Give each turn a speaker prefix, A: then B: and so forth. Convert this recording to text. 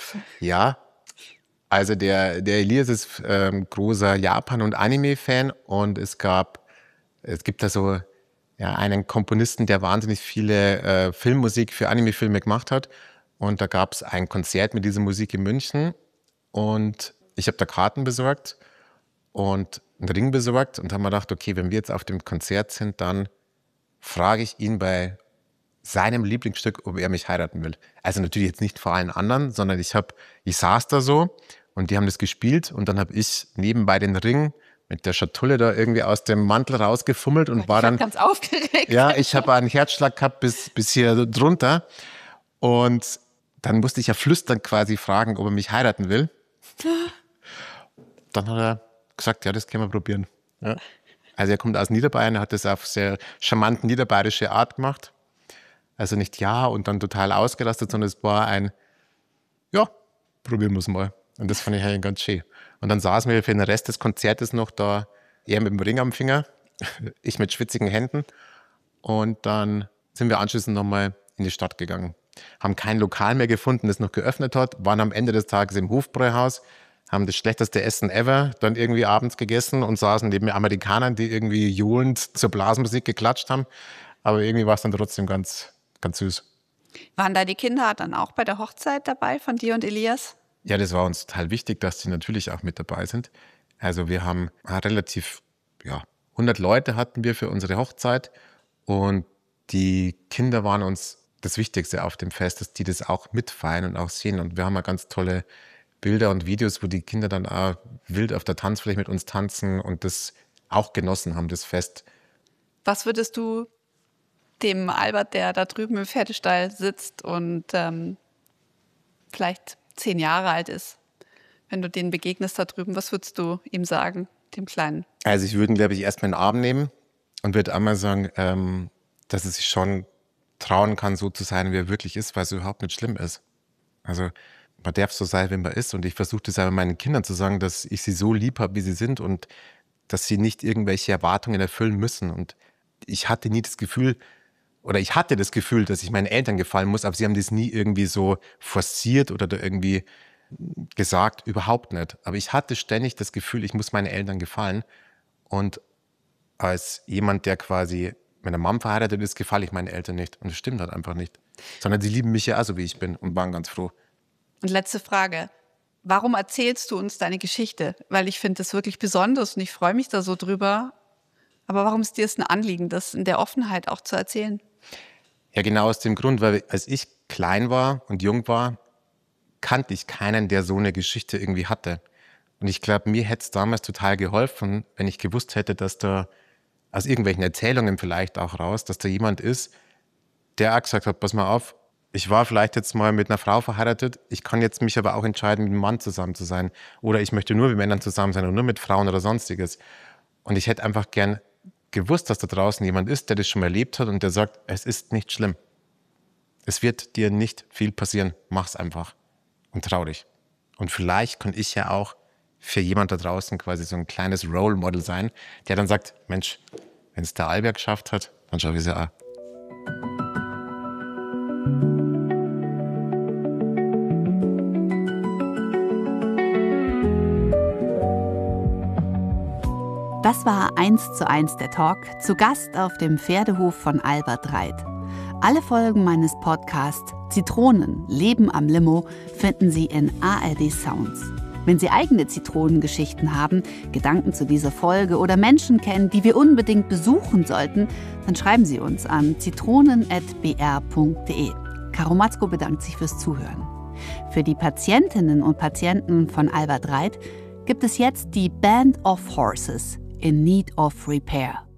A: Ja, also der Elias ist großer Japan- und Anime-Fan und es gibt da so einen Komponisten, der wahnsinnig viele Filmmusik für Anime-Filme gemacht hat. Und da gab es ein Konzert mit dieser Musik in München und ich habe da Karten besorgt und einen Ring besorgt und haben mir gedacht, okay, wenn wir jetzt auf dem Konzert sind, dann frage ich ihn bei seinem Lieblingsstück, ob er mich heiraten will. Also natürlich jetzt nicht vor allen anderen, sondern ich saß da so und die haben das gespielt und dann habe ich nebenbei den Ring mit der Schatulle da irgendwie aus dem Mantel rausgefummelt und war dann
B: ganz aufgeregt.
A: Ja, ich habe einen Herzschlag gehabt bis hier drunter und dann musste ich ja flüsternd quasi fragen, ob er mich heiraten will. Dann hat er gesagt, ja, das können wir probieren. Ja. Also er kommt aus Niederbayern, er hat das auf sehr charmant niederbayerische Art gemacht. Also nicht ja und dann total ausgelastet, sondern es war probieren wir es mal. Und das fand ich eigentlich ganz schön. Und dann saßen wir für den Rest des Konzertes noch da, er mit dem Ring am Finger, ich mit schwitzigen Händen. Und dann sind wir anschließend nochmal in die Stadt gegangen. Haben kein Lokal mehr gefunden, das noch geöffnet hat, waren am Ende des Tages im Hofbräuhaus, haben das schlechteste Essen ever dann irgendwie abends gegessen und saßen neben Amerikanern, die irgendwie johlend zur Blasmusik geklatscht haben. Aber irgendwie war es dann trotzdem ganz, ganz süß.
B: Waren da die Kinder dann auch bei der Hochzeit dabei von dir und Elias?
A: Ja, das war uns total wichtig, dass die natürlich auch mit dabei sind. Also wir haben relativ, 100 Leute hatten wir für unsere Hochzeit und die Kinder waren uns das Wichtigste auf dem Fest, dass die das auch mitfeiern und auch sehen. Und wir haben ja ganz tolle Bilder und Videos, wo die Kinder dann auch wild auf der Tanzfläche mit uns tanzen und das auch genossen haben, das Fest.
B: Was würdest du dem Albert, der da drüben im Pferdestall sitzt und vielleicht 10 Jahre alt ist, wenn du den begegnest da drüben, was würdest du ihm sagen, dem Kleinen? Also
A: ich würde ihn, glaube ich, erstmal in den Arm nehmen und würde einmal sagen, dass er sich schon trauen kann, so zu sein, wie er wirklich ist, weil es überhaupt nicht schlimm ist. Also man darf so sein, wie man ist und ich versuche das aber meinen Kindern zu sagen, dass ich sie so lieb habe, wie sie sind und dass sie nicht irgendwelche Erwartungen erfüllen müssen. Und ich hatte das Gefühl, dass ich meinen Eltern gefallen muss, aber sie haben das nie irgendwie so forciert oder da irgendwie gesagt, überhaupt nicht. Aber ich hatte ständig das Gefühl, ich muss meinen Eltern gefallen. Und als jemand, der quasi mit einer Mom verheiratet ist, gefalle ich meinen Eltern nicht. Und das stimmt halt einfach nicht. Sondern sie lieben mich ja auch so, wie ich bin und waren ganz froh.
B: Und letzte Frage. Warum erzählst du uns deine Geschichte? Weil ich finde das wirklich besonders und ich freue mich da so drüber. Aber warum ist dir es ein Anliegen, das in der Offenheit auch zu erzählen?
A: Ja, genau aus dem Grund, weil als ich klein war und jung war, kannte ich keinen, der so eine Geschichte irgendwie hatte. Und ich glaube, mir hätte es damals total geholfen, wenn ich gewusst hätte, dass da aus irgendwelchen Erzählungen vielleicht auch raus, dass da jemand ist, der auch gesagt hat, pass mal auf, ich war vielleicht jetzt mal mit einer Frau verheiratet, ich kann jetzt mich aber auch entscheiden, mit einem Mann zusammen zu sein. Oder ich möchte nur mit Männern zusammen sein und nur mit Frauen oder sonstiges. Und ich hätte einfach gern gewusst, dass da draußen jemand ist, der das schon mal erlebt hat und der sagt, es ist nicht schlimm. Es wird dir nicht viel passieren. Mach's einfach und trau dich. Und vielleicht kann ich ja auch für jemand da draußen quasi so ein kleines Role Model sein, der dann sagt, Mensch, wenn es der Albert geschafft hat, dann schaffe ich es ja auch.
C: Das war 1:1 der Talk, zu Gast auf dem Pferdehof von Albert Reit. Alle Folgen meines Podcasts Zitronen, Leben am Limo finden Sie in ARD Sounds. Wenn Sie eigene Zitronengeschichten haben, Gedanken zu dieser Folge oder Menschen kennen, die wir unbedingt besuchen sollten, dann schreiben Sie uns an zitronen@br.de. Caro Matzko bedankt sich fürs Zuhören. Für die Patientinnen und Patienten von Albert Reit gibt es jetzt die Band of Horses in Need of Repair.